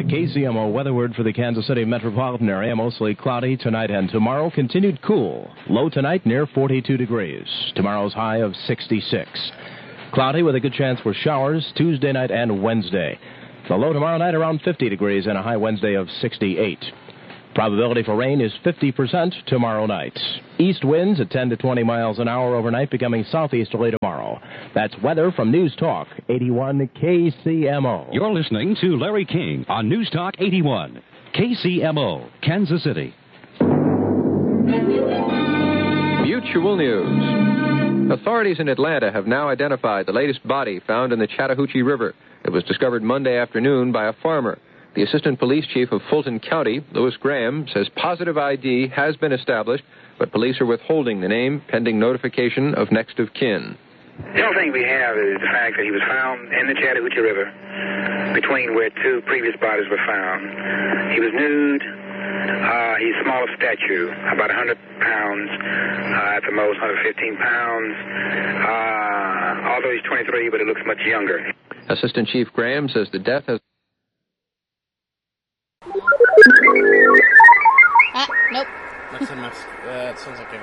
KCMO weather word for the Kansas City metropolitan area. Mostly cloudy tonight and tomorrow. Continued cool. Low tonight near 42 degrees. Tomorrow's high of 66. Cloudy with a good chance for showers Tuesday night and Wednesday. The low tomorrow night around 50 degrees and a high Wednesday of 68. Probability for rain is 50% tomorrow night. East winds at 10 to 20 miles an hour overnight, becoming southeasterly tomorrow. That's weather from News Talk 81 KCMO. You're listening to Larry King on News Talk 81 KCMO, Kansas City. Mutual News. Authorities in Atlanta have now identified the latest body found in the Chattahoochee River. It was discovered Monday afternoon by a farmer. The Assistant Police Chief of Fulton County, Louis Graham, says positive ID has been established, but police are withholding the name pending notification of next of kin. The only thing we have is the fact that he was found in the Chattahoochee River between where two previous bodies were found. He was nude. He's small of stature, about 100 pounds, at the most 115 pounds. Although he's 23, but he looks much younger. Assistant Chief Graham says the death has... Nope. It sounds like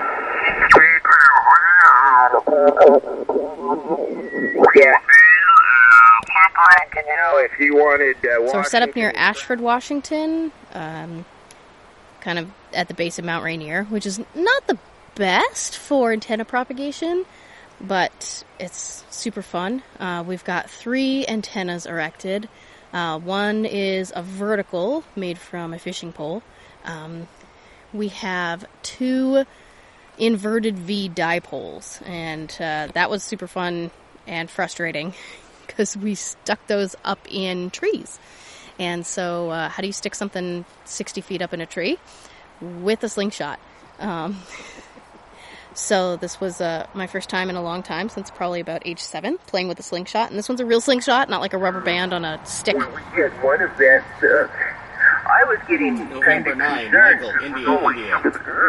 if you wanted, so we're set up near Ashford, Washington, kind of at the base of Mount Rainier, which is not the best for antenna propagation, but it's super fun. We've got 3 antennas erected. One is a vertical made from a fishing pole. We have 2 inverted V dipoles, and that was super fun and frustrating because we stuck those up in trees. And so how do you stick something 60 feet up in a tree? With a slingshot. So this was my first time in a long time, since probably about age 7, playing with a slingshot. And this one's a real slingshot, not like a rubber band on a stick. Well, we had one of that. I was getting kind of concerned. Michael, India.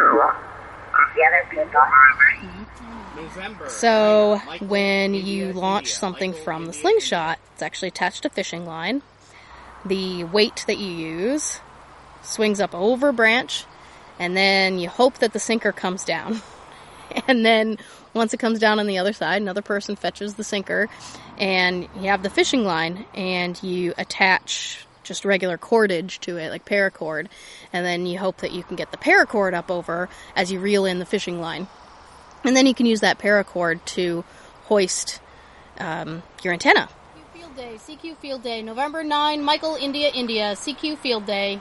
So when you launch something from the slingshot, it's actually attached to fishing line. The weight that you use swings up over a branch, and then you hope that the sinker comes down. And then once it comes down on the other side, another person fetches the sinker, and you have the fishing line, and you attach just regular cordage to it, like paracord, and then you hope that you can get the paracord up over as you reel in the fishing line. And then you can use that paracord to hoist your antenna. Field Day, CQ Field Day, November 9, Michael, India, CQ Field Day.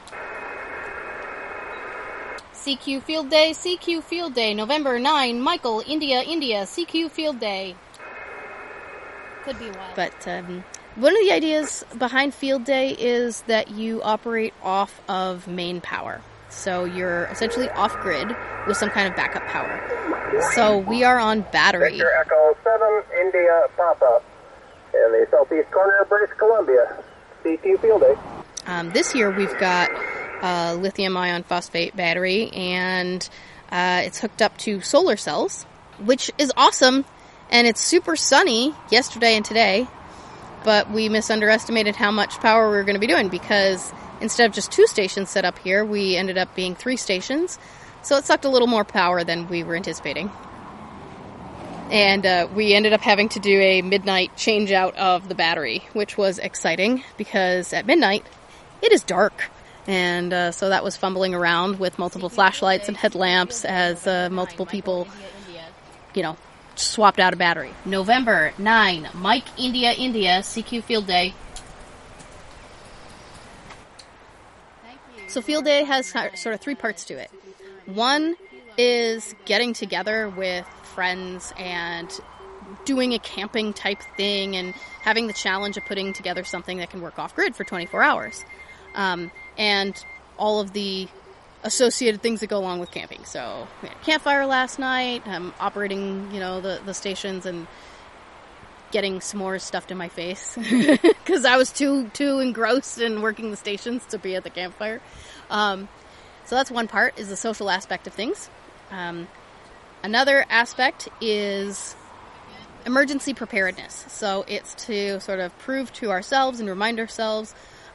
CQ Field Day, CQ Field Day, November 9, Michael, India, CQ Field Day. Could be a while. But one of the ideas behind Field Day is that you operate off of main power. So you're essentially off-grid with some kind of backup power. So we are on battery. Victor Echo 7, India pop-up in the southeast corner of British Columbia. CQ Field Day. This year we've got a lithium ion phosphate battery, and it's hooked up to solar cells, which is awesome, and it's super sunny yesterday and today, but we underestimated how much power we were going to be doing, because instead of just 2 stations set up here, we ended up being 3 stations, so it sucked a little more power than we were anticipating. And we ended up having to do a midnight change out of the battery, which was exciting, because at midnight it is dark. And so that was fumbling around with multiple flashlights and headlamps as multiple people, swapped out a battery. November 9, Mike, India, CQ Field Day. So Field Day has sort of 3 parts to it. One is getting together with friends and doing a camping type thing and having the challenge of putting together something that can work off-grid for 24 hours. And all of the associated things that go along with camping. So we had a campfire last night, operating, the stations and getting s'mores stuffed in my face because I was too engrossed in working the stations to be at the campfire. So that's one part, is the social aspect of things. Another aspect is emergency preparedness. So it's to sort of prove to ourselves and remind ourselves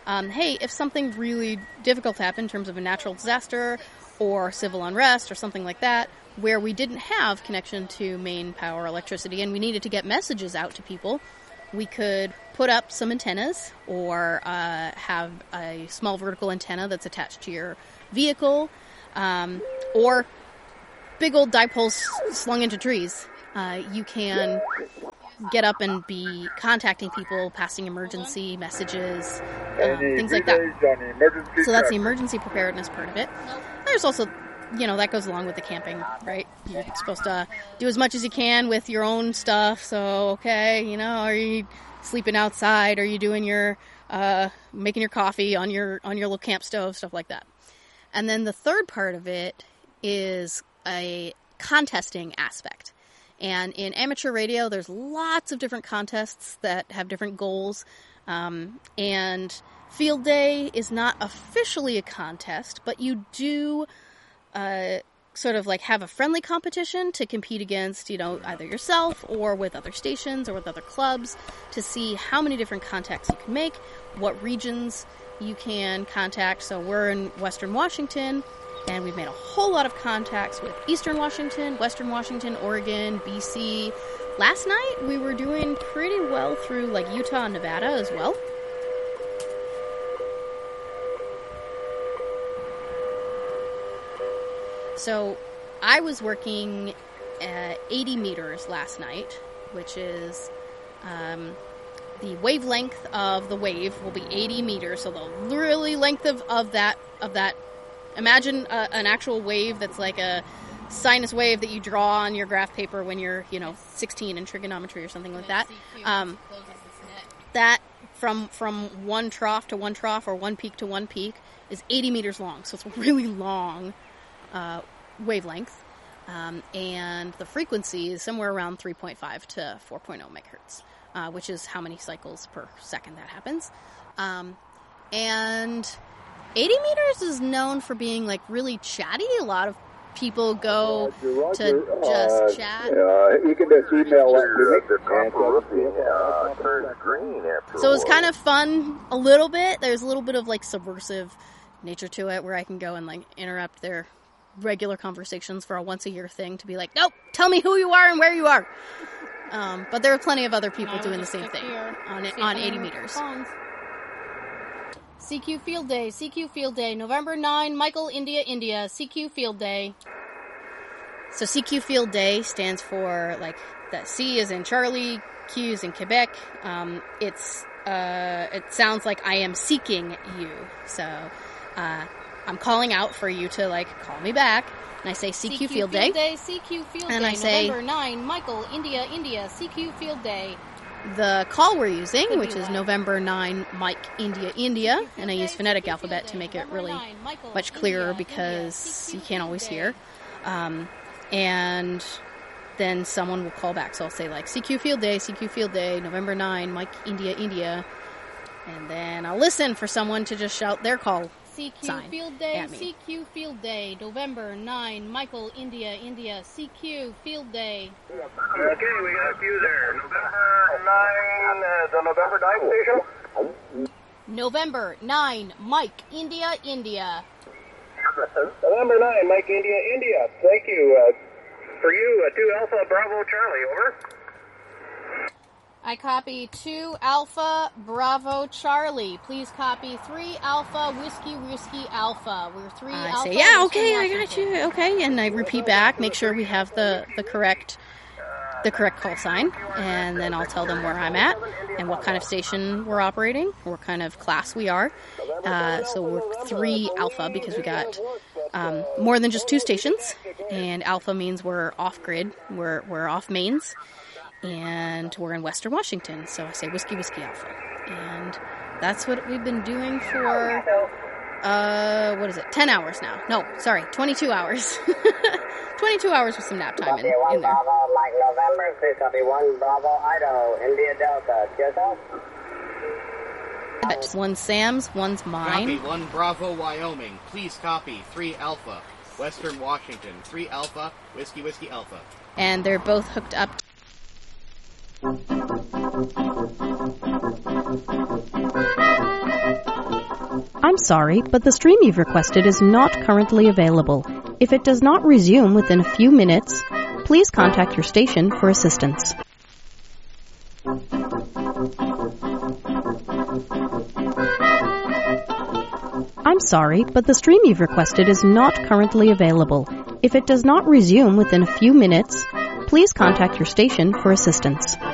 hey, if something really difficult happened in terms of a natural disaster or civil unrest or something like that, where we didn't have connection to main power electricity and we needed to get messages out to people, we could put up some antennas or have a small vertical antenna that's attached to your vehicle, or big old dipoles slung into trees. You can get up and be contacting people, passing emergency messages, things like that. So that's the emergency preparedness part of it. There's also, that goes along with the camping, right? You're supposed to do as much as you can with your own stuff. So, okay, are you sleeping outside? Are you doing your, making your coffee on your little camp stove, stuff like that. And then the third part of it is a contesting aspect. And in amateur radio, there's lots of different contests that have different goals. And Field Day is not officially a contest, but you do sort of like have a friendly competition to compete against, either yourself or with other stations or with other clubs to see how many different contacts you can make, what regions you can contact. So we're in Western Washington, and we've made a whole lot of contacts with Eastern Washington, Western Washington, Oregon, BC. Last night, we were doing pretty well through, like, Utah and Nevada as well. So, I was working 80 meters last night, which is the wavelength of the wave will be 80 meters. So, the really length of that. Imagine an actual wave that's like a sinus wave that you draw on your graph paper when you're, 16 in trigonometry or something like that. That from one trough to one trough or one peak to one peak is 80 meters long. So it's a really long wavelength. And the frequency is somewhere around 3.5 to 4.0 megahertz, which is how many cycles per second that happens. And 80 meters is known for being, like, really chatty. A lot of people go to just chat. You can just email So it's kind of fun a little bit. There's a little bit of, like, subversive nature to it where I can go and, like, interrupt their regular conversations for a once-a-year thing to be like, nope, tell me who you are and where you are. But there are plenty of other people doing the same thing on 80 meters. CQ Field Day, November 9, Michael, India, CQ Field Day. So CQ Field Day stands for, like, the C is in Charlie, Q is in Quebec. It sounds like I am seeking you. So, I'm calling out for you to, like, call me back. And I say CQ Field Day. CQ Field and Day, I say, November 9, Michael, India, CQ Field Day. The call we're using, which is November 9, Mike, India, and I use phonetic alphabet to make it really much clearer because you can't always hear. And then someone will call back. So I'll say, like, CQ Field Day, November 9, Mike, India. And then I'll listen for someone to just shout their call sign Field Day, at me. CQ Field Day, November 9, Michael, India, CQ Field Day. Okay, we got a few there. November 9, the November 9 station? November 9, Mike, India. November 9, Mike, India. Thank you. For you, 2 Alpha Bravo Charlie, over. I copy 2 Alpha Bravo Charlie. Please copy 3 Alpha Whiskey Alpha. We're 3 Alpha. I say, yeah, okay, I got you. Okay, and I repeat back, make sure we have the correct call sign, and then I'll tell them where I'm at and what kind of station we're operating, what kind of class we are. So we're 3 Alpha because we got more than just 2 stations, and Alpha means we're off grid, we're off mains. And we're in Western Washington, so I say Whiskey Alpha. And that's what we've been doing for, 10 hours now. No, sorry, 22 hours. 22 hours with some nap time in there. Bravo, Mike November, please copy 1 Bravo, Idaho, India Delta. Cheers out. That's 1 Sam's, 1's mine. Copy 1 Bravo, Wyoming. Please copy 3 Alpha, Western Washington. 3 Alpha, Whiskey Alpha. And they're both hooked up. I'm sorry, but the stream you've requested is not currently available. If it does not resume within a few minutes, please contact your station for assistance. I'm sorry, but the stream you've requested is not currently available. If it does not resume within a few minutes, please contact your station for assistance.